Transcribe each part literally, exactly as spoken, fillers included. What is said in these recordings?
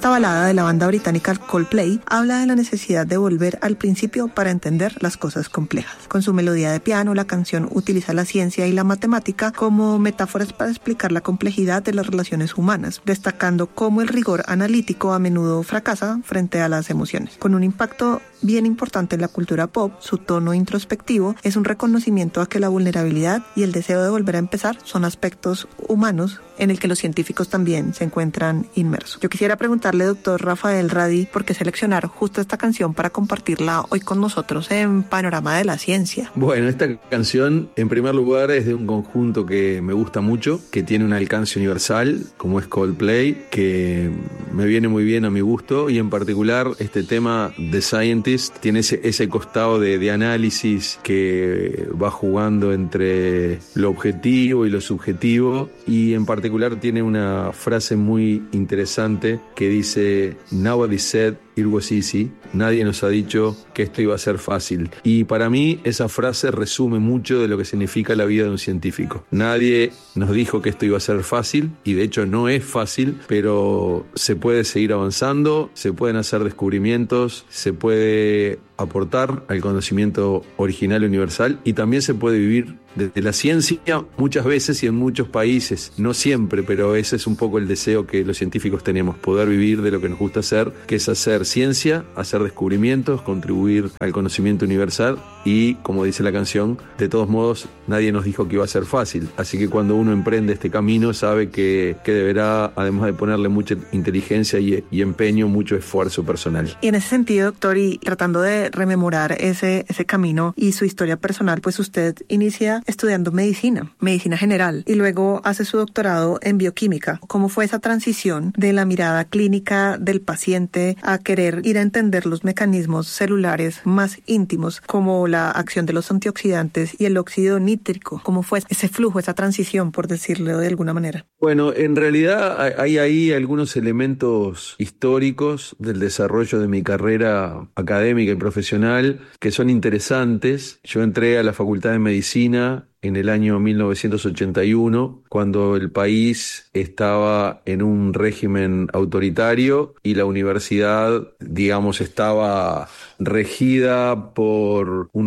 Esta balada de la banda británica Coldplay habla de la necesidad de volver al principio para entender las cosas complejas. Con su melodía de piano, la canción utiliza la ciencia y la matemática como metáforas para explicar la complejidad de las relaciones humanas, destacando cómo el rigor analítico a menudo fracasa frente a las emociones. Con un impacto bien importante en la cultura pop, su tono introspectivo es un reconocimiento a que la vulnerabilidad y el deseo de volver a empezar son aspectos humanos en el que los científicos también se encuentran inmersos. Yo quisiera preguntarle, doctor Rafael Radi, por qué seleccionar justo esta canción para compartirla hoy con nosotros en Panorama de la Ciencia. Bueno, esta canción, en primer lugar, es de un conjunto que me gusta mucho, que tiene un alcance universal, como es Coldplay, que me viene muy bien a mi gusto, y en particular este tema The Scientist tiene ese, ese costado de, de análisis que va jugando entre lo objetivo y lo subjetivo, y en particular tiene una frase muy interesante que dice "Nobody said it was easy", nadie nos ha dicho que esto iba a ser fácil. Y para mí esa frase resume mucho de lo que significa la vida de un científico. Nadie nos dijo que esto iba a ser fácil, y de hecho no es fácil, pero se puede seguir avanzando, se pueden hacer descubrimientos, se puede aportar al conocimiento original universal, y también se puede vivir desde la ciencia muchas veces y en muchos países, no siempre, pero ese es un poco el deseo que los científicos tenemos, poder vivir de lo que nos gusta hacer, que es hacer ciencia, hacer descubrimientos, contribuir al conocimiento universal, y como dice la canción, de todos modos nadie nos dijo que iba a ser fácil, así que cuando uno emprende este camino sabe que, que deberá, además de ponerle mucha inteligencia y, y empeño, mucho esfuerzo personal. Y en ese sentido, doctor, y tratando de rememorar ese, ese camino y su historia personal, pues usted inicia estudiando medicina, medicina general, y luego hace su doctorado en bioquímica. ¿Cómo fue esa transición de la mirada clínica del paciente a querer ir a entender los mecanismos celulares más íntimos, como la acción de los antioxidantes y el óxido nítrico? ¿Cómo fue ese flujo, esa transición, por decirlo de alguna manera? Bueno, en realidad hay ahí algunos elementos históricos del desarrollo de mi carrera académica y profesional que son interesantes. Yo entré a la Facultad de Medicina en el año mil novecientos ochenta y uno, cuando el país estaba en un régimen autoritario y la universidad, digamos, estaba regida por un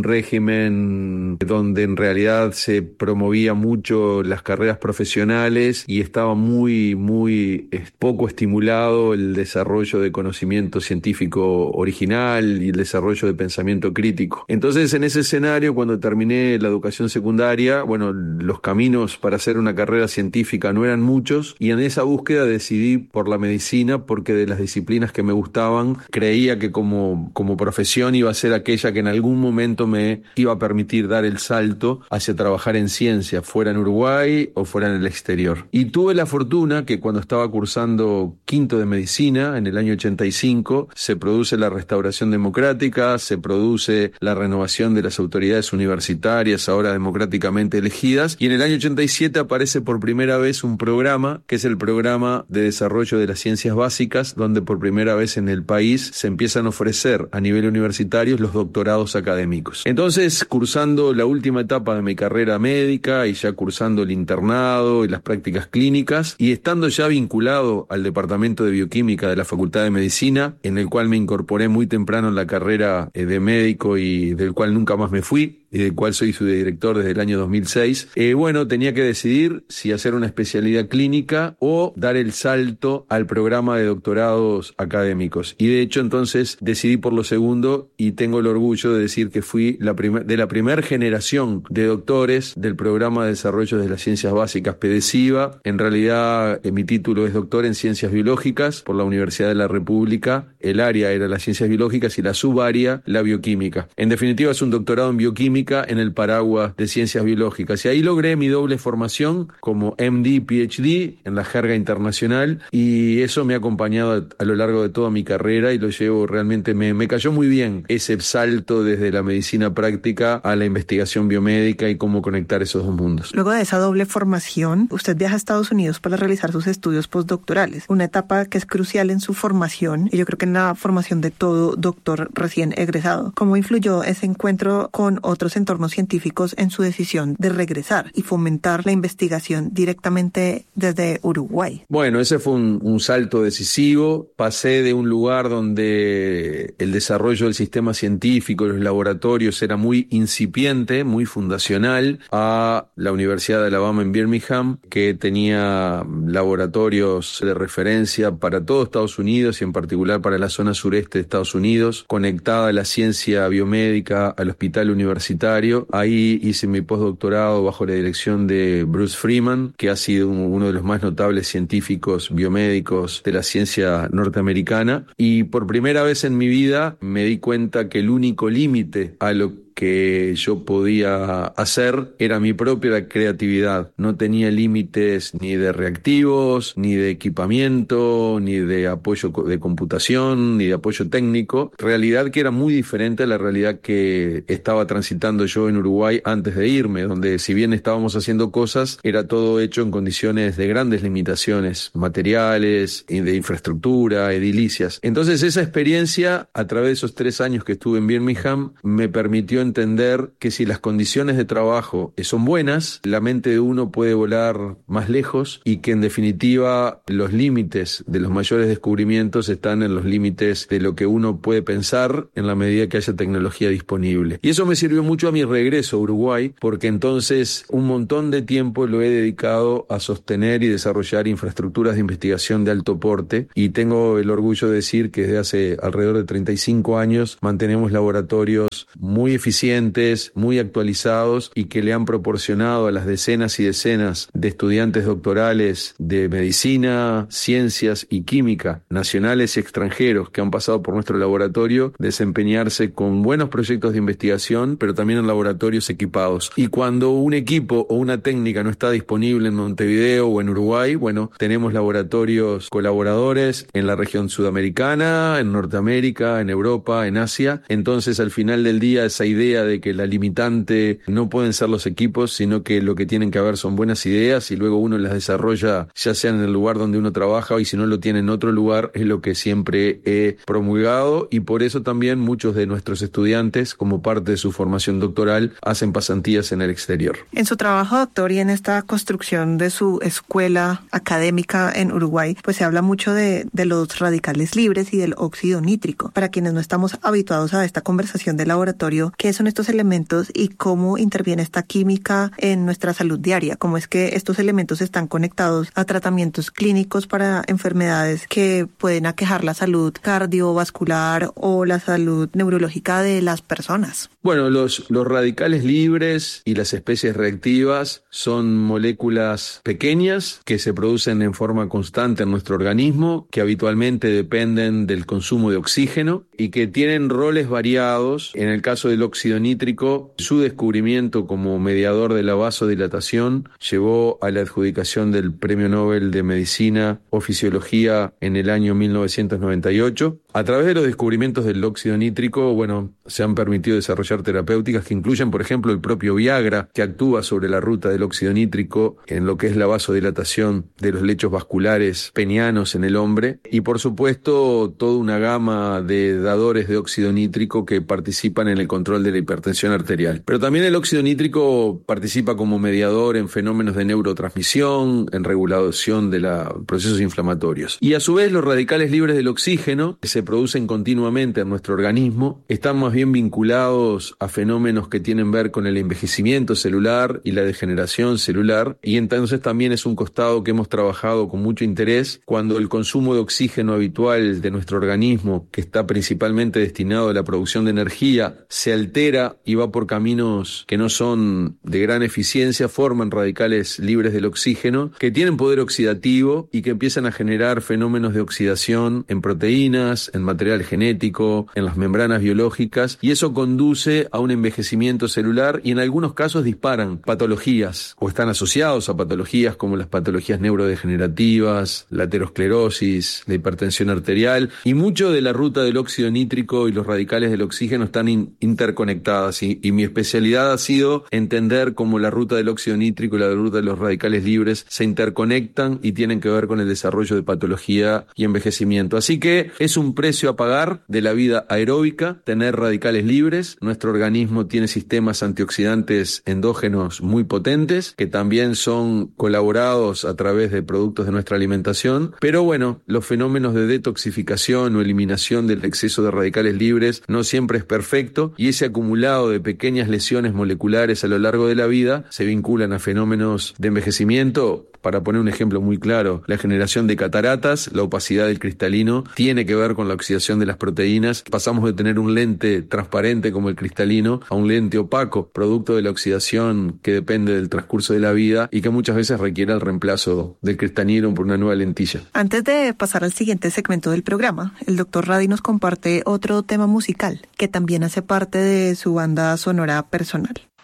régimen donde en realidad se promovía mucho las carreras profesionales y estaba muy, muy poco estimulado el desarrollo de conocimiento científico original y el desarrollo de pensamiento crítico. Entonces, en ese escenario, cuando terminé la educación secundaria, bueno, los caminos para hacer una carrera científica no eran muchos, y en esa búsqueda decidí por la medicina, porque de las disciplinas que me gustaban creía que como, como profesión iba a ser aquella que en algún momento me iba a permitir dar el salto hacia trabajar en ciencia, fuera en Uruguay o fuera en el exterior. Y tuve la fortuna que cuando estaba cursando quinto de medicina, en el año ochenta y cinco, se produce la restauración democrática, se produce la renovación de las autoridades universitarias, ahora democráticamente elegidas, y en el año ochenta y siete aparece por primera vez un programa que es el Programa de Desarrollo de las Ciencias Básicas, donde por primera vez en el país se empiezan a ofrecer a nivel universitario los doctorados académicos. Entonces, cursando la última etapa de mi carrera médica y ya cursando el internado y las prácticas clínicas, y estando ya vinculado al departamento de bioquímica de la Facultad de Medicina, en el cual me incorporé muy temprano en la carrera de médico y del cual nunca más me fui, y del cual soy su director desde el año dos mil seis, eh, bueno, tenía que decidir si hacer una especialidad clínica o dar el salto al programa de doctorados académicos. Y de hecho, entonces, decidí por lo segundo, y tengo el orgullo de decir que fui la primer, de la primera generación de doctores del Programa de Desarrollo de las Ciencias Básicas, PEDESIVA. En realidad, eh, mi título es doctor en Ciencias Biológicas por la Universidad de la República. El área era las Ciencias Biológicas y la subárea, la Bioquímica. En definitiva, es un doctorado en Bioquímica en el paraguas de Ciencias Biológicas. Y ahí logré mi doble formación como M D, P H D en la jerga internacional, y eso me ha acompañado a, a lo largo de toda mi carrera, y lo llevo realmente, me, me cayó muy bien ese salto desde la medicina práctica a la investigación biomédica y cómo conectar esos dos mundos. Luego de esa doble formación, usted viaja a Estados Unidos para realizar sus estudios postdoctorales, una etapa que es crucial en su formación y yo creo que en la formación de todo doctor recién egresado. ¿Cómo influyó ese encuentro con otros otros entornos científicos en su decisión de regresar y fomentar la investigación directamente desde Uruguay? Bueno, ese fue un, un salto decisivo. Pasé de un lugar donde el desarrollo del sistema científico, los laboratorios era muy incipiente, muy fundacional, a la Universidad de Alabama en Birmingham, que tenía laboratorios de referencia para todo Estados Unidos y en particular para la zona sureste de Estados Unidos, conectada a la ciencia biomédica, al hospital universitario. Ahí hice mi postdoctorado bajo la dirección de Bruce Freeman, que ha sido uno de los más notables científicos biomédicos de la ciencia norteamericana. Y por primera vez en mi vida me di cuenta que el único límite a lo que yo podía hacer era mi propia creatividad. No tenía límites ni de reactivos, ni de equipamiento, ni de apoyo de computación, ni de apoyo técnico. Realidad que era muy diferente a la realidad que estaba transitando yo en Uruguay antes de irme, donde si bien estábamos haciendo cosas, era todo hecho en condiciones de grandes limitaciones materiales, de infraestructura, edilicias. Entonces esa experiencia, a través de esos tres años que estuve en Birmingham, me permitió entender que si las condiciones de trabajo son buenas, la mente de uno puede volar más lejos y que en definitiva los límites de los mayores descubrimientos están en los límites de lo que uno puede pensar en la medida que haya tecnología disponible. Y eso me sirvió mucho a mi regreso a Uruguay, porque entonces un montón de tiempo lo he dedicado a sostener y desarrollar infraestructuras de investigación de alto porte, y tengo el orgullo de decir que desde hace alrededor de treinta y cinco años mantenemos laboratorios muy eficientes, muy actualizados y que le han proporcionado a las decenas y decenas de estudiantes doctorales de medicina, ciencias y química, nacionales y extranjeros, que han pasado por nuestro laboratorio, desempeñarse con buenos proyectos de investigación, pero también en laboratorios equipados. Y cuando un equipo o una técnica no está disponible en Montevideo o en Uruguay, bueno, tenemos laboratorios colaboradores en la región sudamericana, en Norteamérica, en Europa, en Asia. Entonces, al final del día, esa idea de que la limitante no pueden ser los equipos, sino que lo que tienen que haber son buenas ideas y luego uno las desarrolla ya sea en el lugar donde uno trabaja y si no lo tiene en otro lugar, es lo que siempre he promulgado, y por eso también muchos de nuestros estudiantes, como parte de su formación doctoral, hacen pasantías en el exterior. En su trabajo, doctor, y en esta construcción de su escuela académica en Uruguay, pues se habla mucho de, de los radicales libres y del óxido nítrico. Para quienes no estamos habituados a esta conversación de laboratorio, ¿qué son estos elementos y cómo interviene esta química en nuestra salud diaria? ¿Cómo es que estos elementos están conectados a tratamientos clínicos para enfermedades que pueden aquejar la salud cardiovascular o la salud neurológica de las personas? Bueno, los, los radicales libres y las especies reactivas son moléculas pequeñas que se producen en forma constante en nuestro organismo, que habitualmente dependen del consumo de oxígeno y que tienen roles variados. En el caso del óxido nítrico, su descubrimiento como mediador de la vasodilatación llevó a la adjudicación del Premio Nobel de Medicina o Fisiología en el año mil novecientos noventa y ocho. A través de los descubrimientos del óxido nítrico, bueno, se han permitido desarrollar terapéuticas que incluyen, por ejemplo, el propio Viagra, que actúa sobre la ruta del óxido nítrico en lo que es la vasodilatación de los lechos vasculares penianos en el hombre, y por supuesto toda una gama de dadores de óxido nítrico que participan en el control de la hipertensión arterial. Pero también el óxido nítrico participa como mediador en fenómenos de neurotransmisión, en regulación de los procesos inflamatorios. Y a su vez los radicales libres del oxígeno, que se producen continuamente en nuestro organismo, están más bien vinculados a fenómenos que tienen que ver con el envejecimiento celular y la degeneración celular, y entonces también es un costado que hemos trabajado con mucho interés cuando el consumo de oxígeno habitual de nuestro organismo, que está principalmente destinado a la producción de energía, se altera y va por caminos que no son de gran eficiencia, forman radicales libres del oxígeno que tienen poder oxidativo y que empiezan a generar fenómenos de oxidación en proteínas, en material genético, en las membranas biológicas, y eso conduce a un envejecimiento celular y en algunos casos disparan patologías o están asociados a patologías como las patologías neurodegenerativas, la aterosclerosis, la hipertensión arterial, y mucho de la ruta del óxido nítrico y los radicales del oxígeno están in- interconectadas y, y mi especialidad ha sido entender cómo la ruta del óxido nítrico y la ruta de los radicales libres se interconectan y tienen que ver con el desarrollo de patología y envejecimiento. Así que es un precio a pagar de la vida aeróbica tener radicales radicales libres. Nuestro organismo tiene sistemas antioxidantes endógenos muy potentes, que también son colaborados a través de productos de nuestra alimentación. Pero bueno, los fenómenos de detoxificación o eliminación del exceso de radicales libres no siempre es perfecto, y ese acumulado de pequeñas lesiones moleculares a lo largo de la vida se vinculan a fenómenos de envejecimiento. Para poner un ejemplo muy claro, la generación de cataratas, la opacidad del cristalino, tiene que ver con la oxidación de las proteínas. Pasamos de tener un lente transparente como el cristalino a un lente opaco, producto de la oxidación que depende del transcurso de la vida y que muchas veces requiere el reemplazo del cristalino por una nueva lentilla. Antes de pasar al siguiente segmento del programa, el doctor Radi nos comparte otro tema musical que también hace parte de su banda sonora personal.